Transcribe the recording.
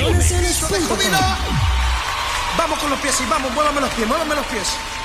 Vamos con los pies y vamos, muévame los pies, muévame los pies.